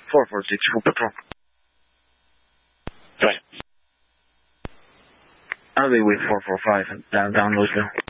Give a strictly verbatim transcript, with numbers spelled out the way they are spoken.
four four six for patrol. Right. I'll be with four four five downtown Louisville.